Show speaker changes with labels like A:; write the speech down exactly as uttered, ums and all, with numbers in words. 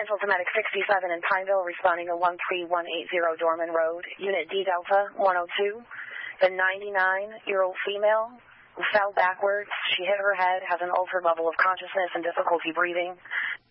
A: Central to Medic sixty-seven in Pineville, responding to one three one eight zero Dorman Road. Unit D Delta one oh two. The ninety-nine-year-old female who fell backwards. She hit her head, has an altered level of consciousness and difficulty breathing.